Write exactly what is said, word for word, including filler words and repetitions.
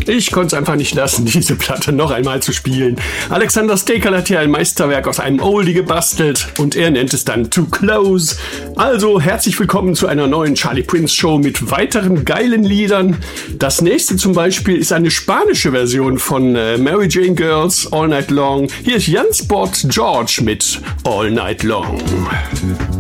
Ich konnte es einfach nicht lassen, diese Platte noch einmal zu spielen. Alexander Stekal hat hier ein Meisterwerk aus einem Oldie gebastelt und er nennt es dann Too Close. Also herzlich willkommen zu einer neuen Charlie Prince Show mit weiteren geilen Liedern. Das nächste zum Beispiel ist eine spanische Version von äh, Mary Jane Girls All Night Long. Hier ist Jan Sport George mit All Night Long.